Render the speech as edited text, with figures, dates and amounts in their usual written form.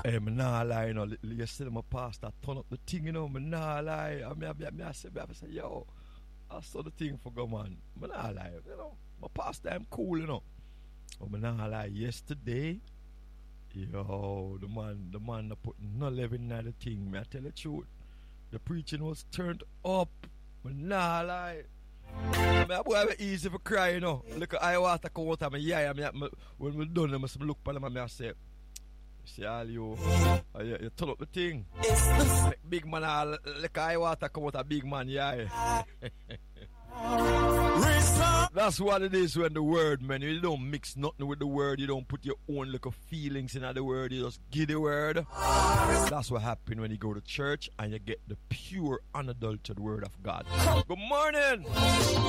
Hey, me nah lie, you know. Yesterday, my pastor turn up the thing, you know. Me nah lie. I say, yo, I saw the thing for go, man. Me nah lie, you know. My pastor, I'm cool, you know. But me nah lie. Yesterday, yo, the man that put no living in the thing. Me I tell the truth. The preaching was turned up. Me nah lie. Me boy have easy for cry, you know. Look at eye water come out of my eye. When we done, I must look at them and I say, see all you, you turn up the thing. Make big man, look at eye water come out of big man, yeah. That's what it is when the word, man. You don't mix nothing with the word. You don't put your own little feelings in the word. You just give the word. That's what happens when you go to church and you get the pure, unadulterated word of God. Good morning.